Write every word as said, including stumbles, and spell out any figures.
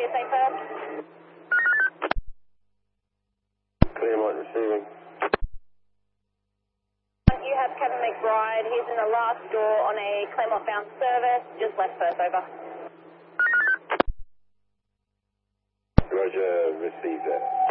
T S A first. Claremont receiving. You have Kevin McBride. He's in the last door on a Claremont bound service. Just left first, over. Roger, received that.